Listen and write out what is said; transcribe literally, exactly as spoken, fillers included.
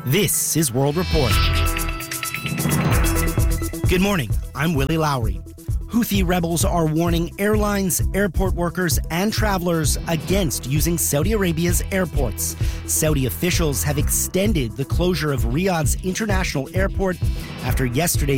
This is World Report. Good morning, I'm Willie Lowry. Houthi rebels are warning airlines, airport workers, and travelers against using Saudi Arabia's airports. Saudi officials have extended the closure of Riyadh's international airport after yesterday